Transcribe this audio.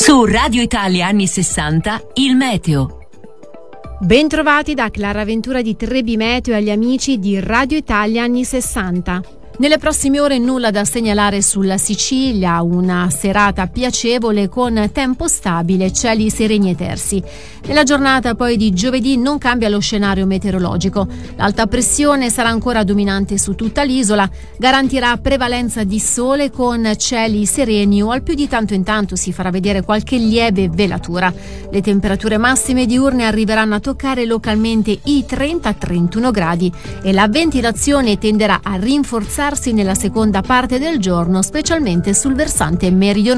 Su Radio Italia anni 60, il meteo. Bentrovati da Clara Ventura di Trebi Meteo e agli amici di Radio Italia anni 60. Nelle prossime ore nulla da segnalare sulla Sicilia, una serata piacevole con tempo stabile, cieli sereni e tersi. Nella giornata poi di giovedì non cambia lo scenario meteorologico. L'alta pressione sarà ancora dominante su tutta l'isola, garantirà prevalenza di sole con cieli sereni o al più di tanto in tanto si farà vedere qualche lieve velatura. Le temperature massime diurne arriveranno a toccare localmente i 30-31 gradi e la ventilazione tenderà a rinforzarsi nella seconda parte del giorno, specialmente sul versante meridionale.